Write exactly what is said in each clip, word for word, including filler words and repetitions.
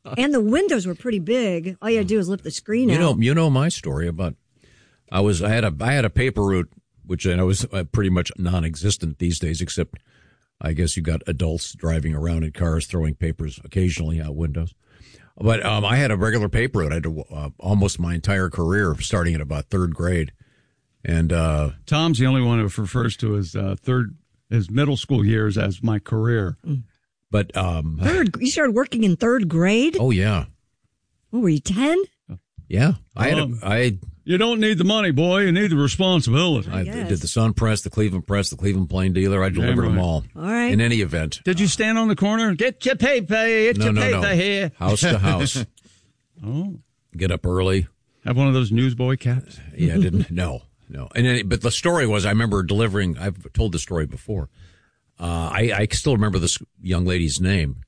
And the windows were pretty big. All you had to do was lift the screen You out. know, you know my story about. I was I had a I had a paper route, which I know is uh, pretty much non-existent these days, except I guess you got adults driving around in cars throwing papers occasionally out windows. But um, I had a regular paper route. I had to, uh, almost my entire career, starting at about third grade. And uh, Tom's the only one who refers to his uh, third, his middle school years as my career. But um, Third, you started working in third grade? oh yeah, What were you, ten? yeah. I had Um, a, I You don't need the money, boy. You need the responsibility. I guess. did the Sun Press, the Cleveland Press, the Cleveland Plain Dealer. I delivered Damn them right. all. All right. In any event. Did you stand on the corner? Get your paper. Get No, your no, paper no. here. House to house. Oh. Get up early. Have one of those newsboy caps? Yeah, I didn't. No, no. And then, but the story was, I remember delivering. I've told the story before. Uh, I, I still remember this young lady's name.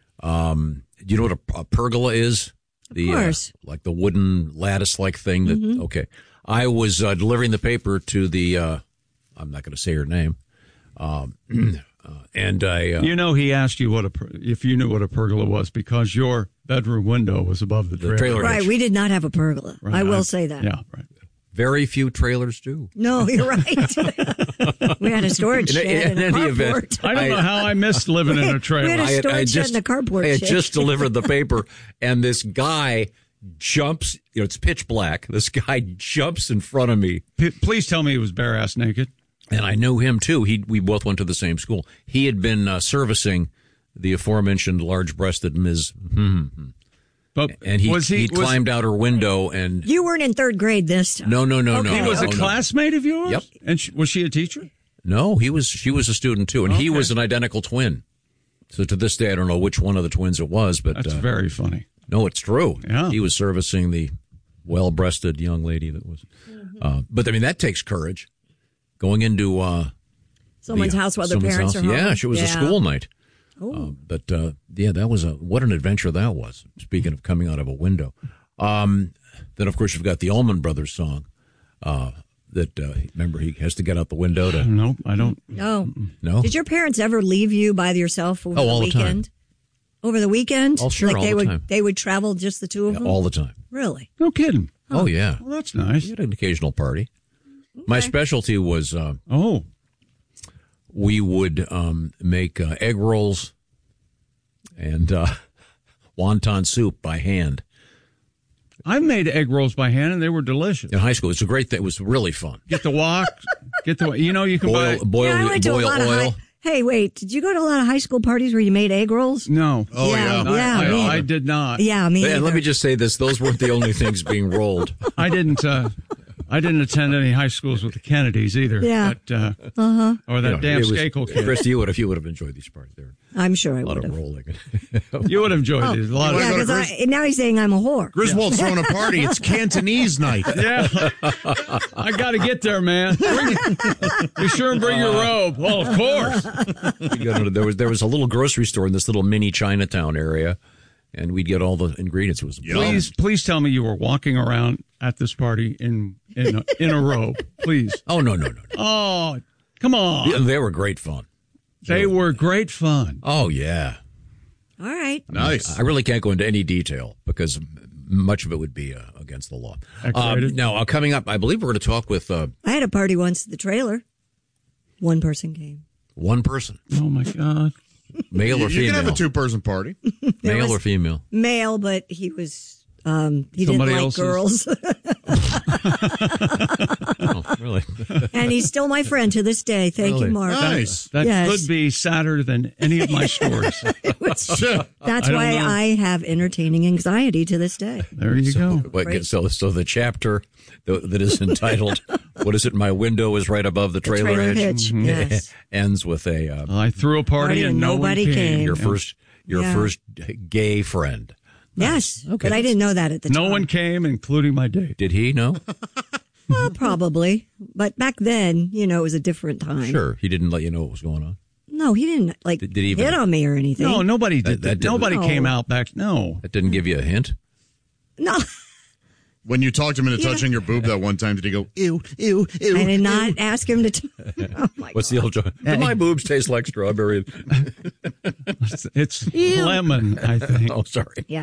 Um, do you know what a, a pergola is? The, Of course. Uh, like the wooden lattice-like thing. That Mm-hmm. okay. I was uh, delivering the paper to the. Uh, I'm not going to say her name. Um, uh, and I. Uh, You know, he asked you what a per- if you knew what a pergola was because your bedroom window was above the, The trailer. trailer. Right, we did not have a pergola. Right, I will I- say that. Yeah, right. very few trailers do. No, you're right. We had a storage In- shed in and a any carport. event, I don't I- know how I missed living in a We trailer. had a I had, storage I shed just, and a carport I had shed. just delivered the paper, and this guy jumps. You know, it's pitch black. This guy jumps in front of me, P- please tell me he was bare ass naked. and I knew him too. He we both went to the same school. He had been uh, servicing the aforementioned large-breasted Miz Hmm. But And he was he he was, climbed out her window, and You weren't in third grade this time. no, no, no, no. Okay. He was no, a no. classmate of yours? Yep. And she, was she a teacher? No, he was. She was a student too, and he Okay. was an identical twin. So to this day, I don't know which one of the twins it was, but That's uh, very funny. no, it's true. Yeah. He was servicing the well-breasted young lady that was. Uh, but I mean, that takes courage. Going into uh, Someone's the- house while their someone's parents house. are home. Yeah, she was a Yeah. school night. Oh. Uh, but uh, yeah, that was a what an adventure that was. Speaking of coming out of a window, um, then of course you've got the Allman Brothers song. Uh, that uh, remember he has to get out the window to. No, I don't. No. No, Did your parents ever leave you by yourself over Oh, the all the time. weekend? Over the weekend? Oh, sure, Like all they the would time. they would travel just the two of Yeah, them? all the time. Really? No kidding. Oh yeah, Well, that's nice. we had an occasional party. My specialty was uh, Oh, we would um, make uh, egg rolls and uh, wonton soup by hand I've made egg rolls by hand, and they were delicious. in high school. It's a great thing. It was really fun. Get the wok. Get the. You know, you can Boil, buy. boil, yeah, I went to a boil lot of oil. high, Hey, wait, did you go to a lot of high school parties where you made egg rolls? No. Oh, Yeah, yeah. yeah, I, me- I, I did not. Yeah, me And let either. me just say this: those weren't the only things being rolled. I didn't. Uh, I didn't attend any high schools with the Kennedys either. Yeah. But, uh, uh-huh. Or that You know, damn it was- Skakel kid. Christy, you would have you would have enjoyed these parties. There were I'm sure I a lot would of have. rolling. You would have enjoyed these. A lot Yeah, of. go to because now he's saying I'm a whore. Griswold's throwing a party. It's Cantonese night. Yeah. I got to get there, man. Bring, be sure and bring your robe. Well, of course. You go to- there was there was a little grocery store in this little mini Chinatown area, and we'd get all the ingredients. It was Please, please tell me you were walking around at this party in in a, in a robe. Please. Oh no no no! no. Oh, come on. Yeah, they were great fun. They were great fun. Oh yeah. All right. Nice. I really can't go into any detail because much of it would be uh, against the law. Um, X-rated? now, uh, coming up, I believe we're going to talk with uh, I had a party once at the trailer. One person came. one person, Oh, my God. male or You can female. have a two-person party. Male was- or female. Male, but he was um he Somebody didn't like else's. girls. Oh, really? And he's still my friend to this day. Thank Really? you, Mark. Nice. That Yes. could be sadder than any of my stories. That's I don't why know. I have entertaining anxiety to this day. There you go. What, Great. so, so the chapter th- that is entitled "What is it? My window is right above the The trailer, trailer hitch." hitch. Yes. ends with a uh, I threw a party, Party and and no nobody one came. came. your first your Yeah. first gay friend. Yes. Okay. But I didn't know that at the No time. one came, including my date. Did he know? Well, probably. But back then, you know, it was a different time. Sure, he didn't let you know what was going on. No, he didn't like Did- did he even- hit on me or anything. No, nobody That- did. that That, didn't- nobody No. came out back. No. That didn't give you a hint. No. When you talked him into Yeah. touching your boob that one time, did he go, ew, ew, ew? I did ew? not ask him to. T- oh my What's the old joke? Do my boobs taste like strawberry? It's lemon, I think. Oh, sorry. Yeah.